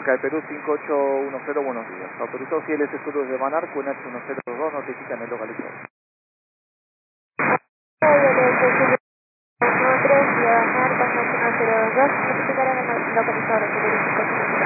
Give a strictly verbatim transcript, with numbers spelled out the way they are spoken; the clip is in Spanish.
Bianca de Perú cinco ocho uno cero, buenos días. Autorizado C L S Sur de Manar, Q N H uno cero dos, notifican el localizador. tres, Viajar, Pasaje uno cero dos, notificarán el localizador.